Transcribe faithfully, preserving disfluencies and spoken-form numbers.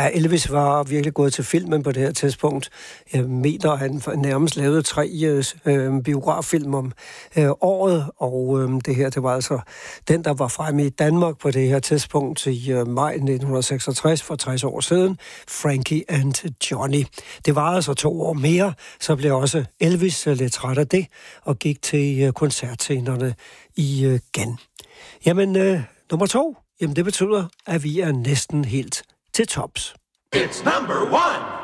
Ja, Elvis var virkelig gået til filmen på det her tidspunkt. Jeg mener, han nærmest lavede tre øh, biograffilm om øh, året, og øh, det her, det var altså den, der var fremme i Danmark på det her tidspunkt i øh, maj nitten seksogtres, for tres år siden, Frankie and Johnny. Det var altså to år mere, så blev også Elvis lidt træt af det, og gik til øh, koncertscenerne igen. Jamen, øh, nummer to, jamen det betyder, at vi er næsten helt til tops. It's number one!